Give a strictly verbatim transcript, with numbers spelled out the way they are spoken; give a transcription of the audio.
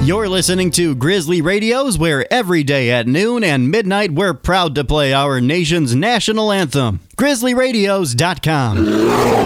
You're listening to Grizzly Radios, where every day at noon and midnight we're proud to play our nation's national anthem. grizzly radios dot com.